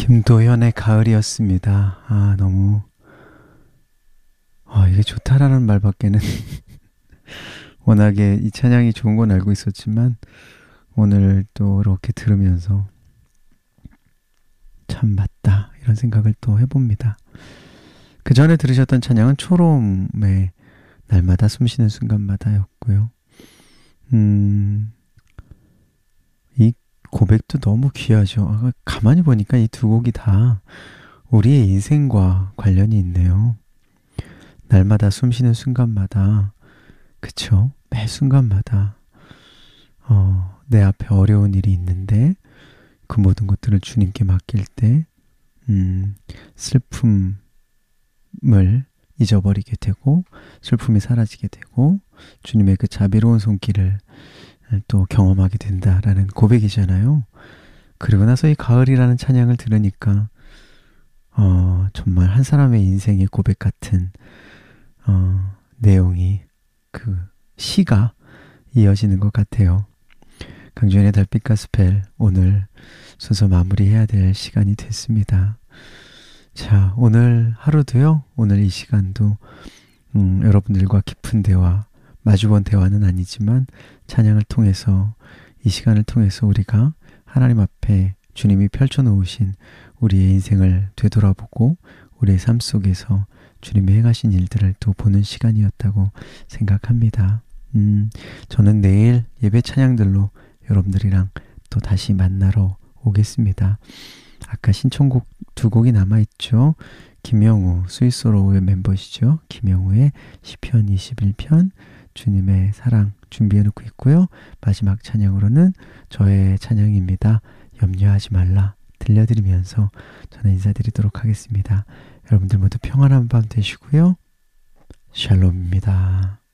김도현의 가을이었습니다. 너무, 이게 좋다라는 말밖에는 워낙에 이 찬양이 좋은 건 알고 있었지만, 오늘 또 이렇게 들으면서 참 맞다, 이런 생각을 또 해봅니다. 그 전에 들으셨던 찬양은 초롬의 날마다 숨쉬는 순간마다였고요. 이 고백도 너무 귀하죠. 가만히 보니까 이 두 곡이 다 우리의 인생과 관련이 있네요. 날마다 숨쉬는 순간마다, 그쵸? 매 순간마다 내 앞에 어려운 일이 있는데 그 모든 것들을 주님께 맡길 때 슬픔을 잊어버리게 되고 슬픔이 사라지게 되고 주님의 그 자비로운 손길을 또 경험하게 된다라는 고백이잖아요. 그리고 나서 이 가을이라는 찬양을 들으니까 정말 한 사람의 인생의 고백 같은 내용이, 그 시가 이어지는 것 같아요. 강주현의 달빛 가스펠, 오늘 순서 마무리해야 될 시간이 됐습니다. 자, 오늘 하루도요, 오늘 이 시간도 여러분들과 깊은 대화, 마주본 대화는 아니지만 찬양을 통해서, 이 시간을 통해서 우리가 하나님 앞에 주님이 펼쳐놓으신 우리의 인생을 되돌아보고 우리의 삶 속에서 주님이 행하신 일들을 또 보는 시간이었다고 생각합니다. 저는 내일 예배 찬양들로 여러분들이랑 또 다시 만나러 오겠습니다. 아까 신청곡 두 곡이 남아있죠. 김영우, 스위스로우의 멤버시죠. 김영우의 시편 21편, 주님의 사랑 준비해놓고 있고요. 마지막 찬양으로는 저의 찬양입니다. 염려하지 말라 들려드리면서 저는 인사드리도록 하겠습니다. 여러분들 모두 평안한 밤 되시고요. 샬롬입니다.